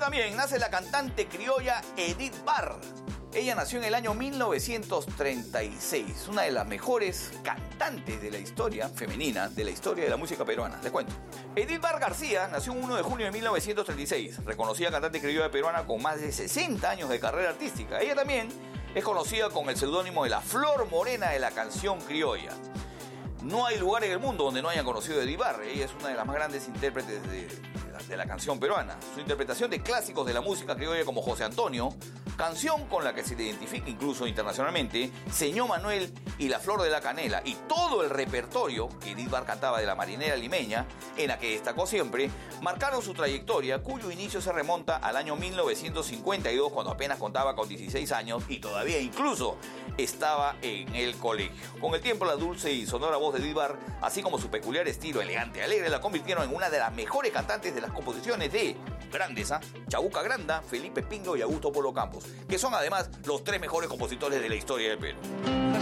también nace la cantante criolla Edith Barr. Ella nació en el año 1936, una de las mejores cantantes de la historia femenina, de la historia de la música peruana. Les cuento. Edith Barr García nació el 1 de junio de 1936, reconocida cantante criolla peruana con más de 60 años de carrera artística. Ella también es conocida con el seudónimo de la Flor Morena de la canción criolla. No hay lugar en el mundo donde no hayan conocido a Edith Barr. Ella es una de las más grandes intérpretes de la canción peruana. Su interpretación de clásicos de la música criolla como José Antonio, canción con la que se le identifica incluso internacionalmente, Señor Manuel y La Flor de la Canela, y todo el repertorio que Edith Barr cantaba de la marinera limeña, en la que destacó siempre, marcaron su trayectoria, cuyo inicio se remonta al año 1952, cuando apenas contaba con 16 años y todavía incluso estaba en el colegio. Con el tiempo, la dulce y sonora voz de Edith Barr, así como su peculiar estilo elegante y alegre, la convirtieron en una de las mejores cantantes de las composiciones de grandes, Chabuca Granda, Felipe Pingo y Augusto Polo Campos, que son además los tres mejores compositores de la historia del Perú.